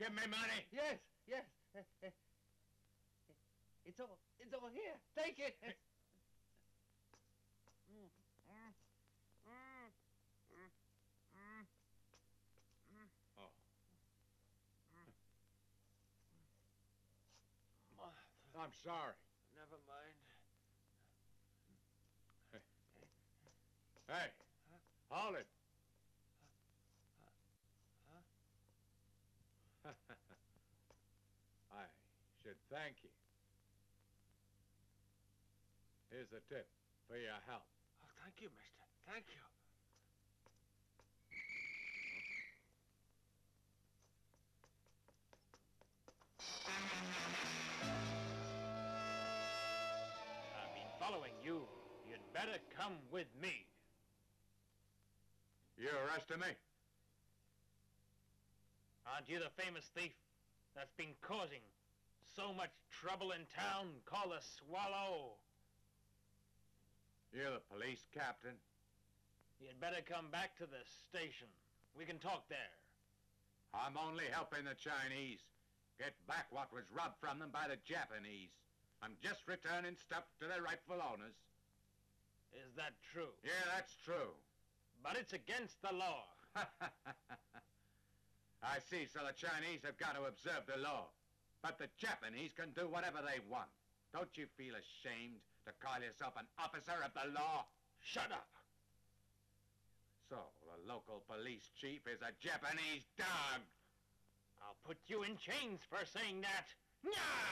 Give me money. Yes, yes. It's all here. Take it. Oh. I'm sorry. Never mind. Hey, hold it. I should thank you. Here's a tip for your help. Oh, thank you, mister. Thank you. I've been following you. You'd better come with me. You arresting me? Aren't you the famous thief that's been causing so much trouble in town called the Swallow? You're the police captain? You'd better come back to the station. We can talk there. I'm only helping the Chinese get back what was robbed from them by the Japanese. I'm just returning stuff to their rightful owners. Is that true? Yeah, that's true. But it's against the law. I see, so the Chinese have got to observe the law. But the Japanese can do whatever they want. Don't you feel ashamed to call yourself an officer of the law? Shut up. So, the local police chief is a Japanese dog. I'll put you in chains for saying that. Nyah!